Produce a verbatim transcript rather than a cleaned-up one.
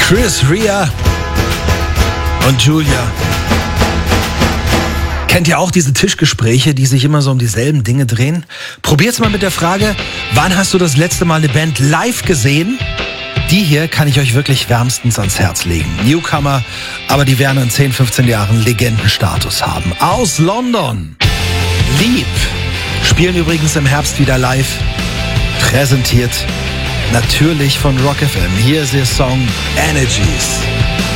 Chris Rea und Julia. Kennt ihr auch diese Tischgespräche, die sich immer so um dieselben Dinge drehen? Probiert's mal mit der Frage, wann hast du das letzte Mal eine Band live gesehen? Die hier kann ich euch wirklich wärmstens ans Herz legen. Newcomer, aber die werden in zehn, fünfzehn Jahren Legendenstatus haben. Aus London. Lieb. Spielen übrigens im Herbst wieder live. Präsentiert natürlich von Rock F M. Hier ist ihr Song Energies.